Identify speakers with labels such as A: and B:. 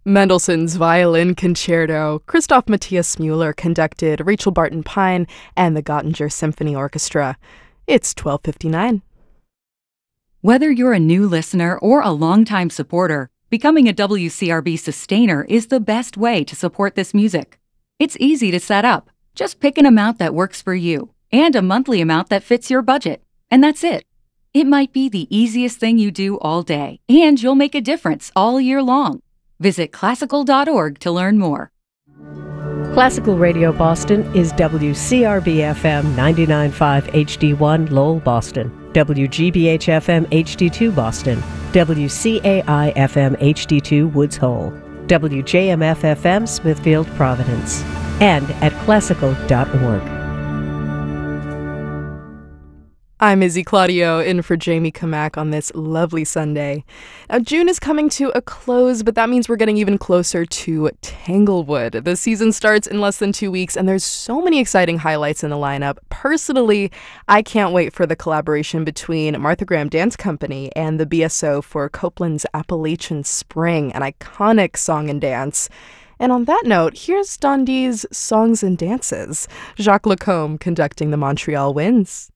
A: Mendelssohn's Violin Concerto, Christoph Matthias Müller conducted, Rachel Barton Pine, and the Göttinger Symphony Orchestra. It's 12:59.
B: Whether you're a new listener or a longtime supporter, becoming a WCRB sustainer is the best way to support this music. It's easy to set up. Just pick an amount that works for you and a monthly amount that fits your budget. And that's it. It might be the easiest thing you do all day, and you'll make a difference all year long. Visit classical.org to learn more.
C: Classical Radio Boston is WCRB-FM 99.5 HD1 Lowell, Boston, WGBH-FM HD2 Boston, WCAI-FM HD2 Woods Hole, WJMF-FM Smithfield, Providence, and at classical.org.
A: I'm Izzy Claudio, in for Jamie Kamak on this lovely Sunday. Now, June is coming to a close, but that means we're getting even closer to Tanglewood. The season starts in less than 2 weeks, and there's so many exciting highlights in the lineup. Personally, I can't wait for the collaboration between Martha Graham Dance Company and the BSO for Copeland's Appalachian Spring, an iconic song and dance. And on that note, here's Dundee's Songs and Dances, Jacques Lacombe conducting the Montreal Winds.